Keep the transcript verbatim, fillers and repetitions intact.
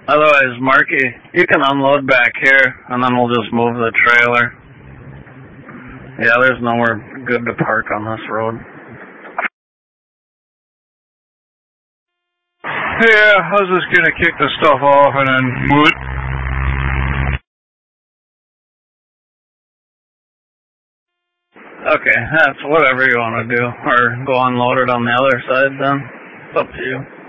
Otherwise, Marky, you can unload back here, and then we'll just move the trailer. Yeah, there's nowhere good to park on this road. Yeah, I was just gonna kick the stuff off and then move it. Okay, that's whatever you want to do. Or go unload it on the other side then. It's up to you.